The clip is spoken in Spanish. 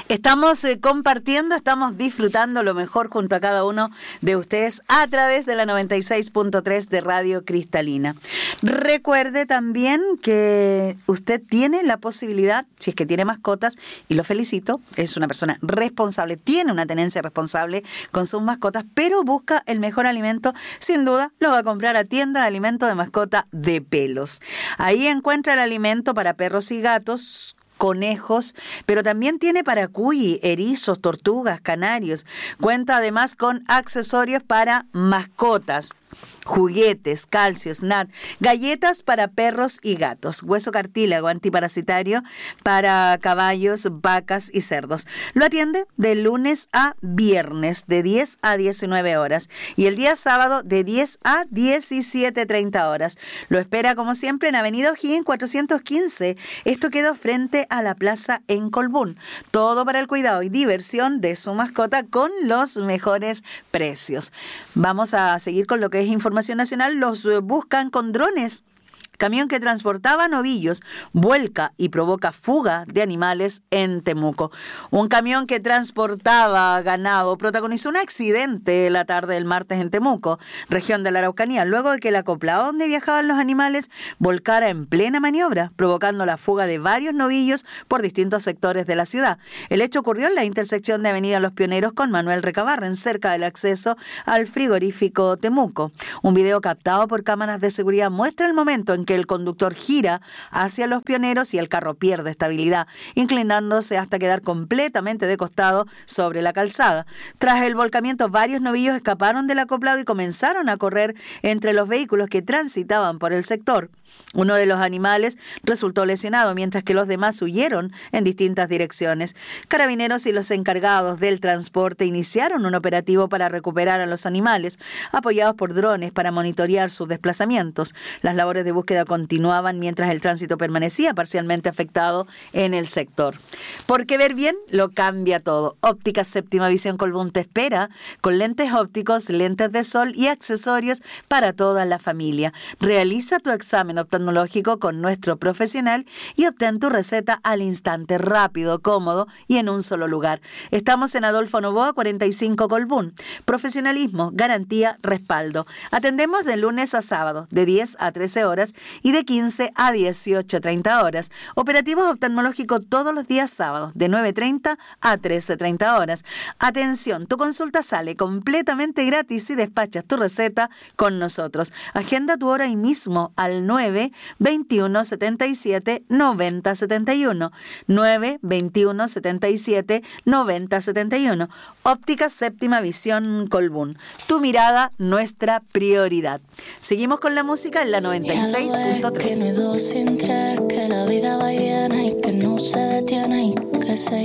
Estamos compartiendo, estamos disfrutando lo mejor junto a cada uno de ustedes a través de la 96.3 de Radio Cristalina. Recuerde también que usted tiene la posibilidad, si es que tiene mascotas, y lo felicito, es una persona responsable, tiene una tenencia responsable con sus mascotas, pero busca el mejor alimento, sin duda lo va a comprar a Tienda de Alimentos de Mascota de Pelos. Ahí encuentra el alimento para perros y gatos, conejos, pero también tiene para cuy, erizos, tortugas, canarios. Cuenta además con accesorios para mascotas, juguetes, calcio, snack, galletas para perros y gatos, hueso cartílago antiparasitario para caballos, vacas y cerdos. Lo atiende de lunes a viernes de 10 a 19 horas y el día sábado de 10 a 17:30 horas. Lo espera como siempre en Avenida O'Higgins 415. Esto queda frente a la plaza en Colbún. Todo para el cuidado y diversión de su mascota con los mejores precios. Vamos a seguir con lo que es información nacional. Los buscan con drones. Camión que transportaba novillos vuelca y provoca fuga de animales en Temuco. Un camión que transportaba ganado protagonizó un accidente la tarde del martes en Temuco, región de la Araucanía, luego de que el acoplado donde viajaban los animales volcara en plena maniobra, provocando la fuga de varios novillos por distintos sectores de la ciudad. El hecho ocurrió en la intersección de Avenida Los Pioneros con Manuel Recabarren, cerca del acceso al frigorífico Temuco. Un video captado por cámaras de seguridad muestra el momento en que el conductor gira hacia Los Pioneros y el carro pierde estabilidad, inclinándose hasta quedar completamente de costado sobre la calzada. Tras el volcamiento, varios novillos escaparon del acoplado y comenzaron a correr entre los vehículos que transitaban por el sector. Uno de los animales resultó lesionado, mientras que los demás huyeron en distintas direcciones. Carabineros y los encargados del transporte iniciaron un operativo para recuperar a los animales, apoyados por drones para monitorear sus desplazamientos. Las labores de búsqueda continuaban mientras el tránsito permanecía parcialmente afectado en el sector. Porque ver bien lo cambia todo. Óptica Séptima Visión Colbún te espera con lentes ópticos, lentes de sol y accesorios para toda la familia. Realiza tu examen oftalmológico con nuestro profesional y obtén tu receta al instante, rápido, cómodo y en un solo lugar. Estamos en Adolfo Noboa 45 Colbún. Profesionalismo, garantía, respaldo. Atendemos de lunes a sábado de 10 a 13 horas y de 15 a 18:30 horas. Operativos oftalmológicos todos los días sábados de 9:30 a 13:30 horas. Atención, tu consulta sale completamente gratis si despachas tu receta con nosotros. Agenda tu hora ahí mismo al 9-21-77-90-71. 9-21-77-90-71. Óptica Séptima Visión Colbún. Tu mirada, nuestra prioridad. Seguimos con la música en la 96.3. Que no hay dos sin tres, que la vida va y viene y que no se detiene y que se